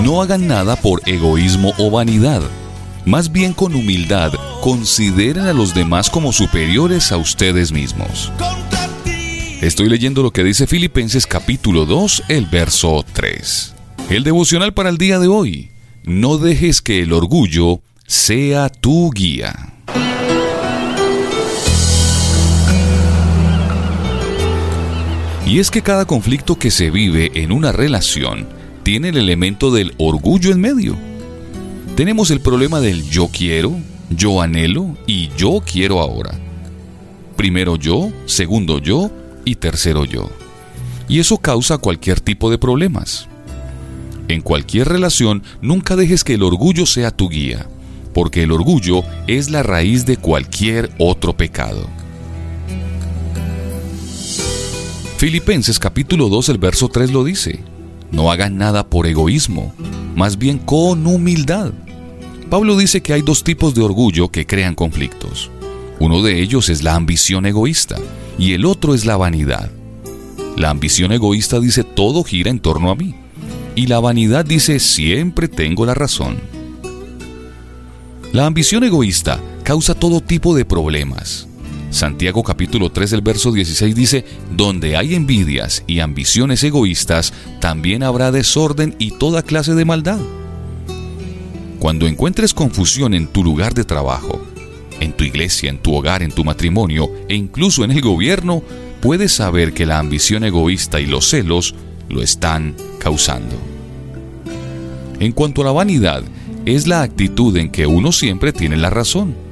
No hagan nada por egoísmo o vanidad. Más bien con humildad, consideren a los demás como superiores a ustedes mismos. Estoy leyendo lo que dice Filipenses capítulo 2, el verso 3. El devocional para el día de hoy. No dejes que el orgullo sea tu guía. Y es que cada conflicto que se vive en una relación tiene el elemento del orgullo en medio. Tenemos el problema del yo quiero, yo anhelo y yo quiero ahora. Primero yo, segundo yo y tercero yo. Y eso causa cualquier tipo de problemas. En cualquier relación, nunca dejes que el orgullo sea tu guía, porque el orgullo es la raíz de cualquier otro pecado. Filipenses capítulo 2, el verso 3 lo dice. No hagan nada por egoísmo, más bien con humildad. Pablo dice que hay dos tipos de orgullo que crean conflictos. Uno de ellos es la ambición egoísta y el otro es la vanidad. La ambición egoísta dice todo gira en torno a mí y la vanidad dice siempre tengo la razón. La ambición egoísta causa todo tipo de problemas. Santiago capítulo 3 el verso 16 dice, donde hay envidias y ambiciones egoístas, también habrá desorden y toda clase de maldad. Cuando encuentres confusión en tu lugar de trabajo, en tu iglesia, en tu hogar, en tu matrimonio e incluso en el gobierno, puedes saber que la ambición egoísta y los celos lo están causando. En cuanto a la vanidad, es la actitud en que uno siempre tiene la razón.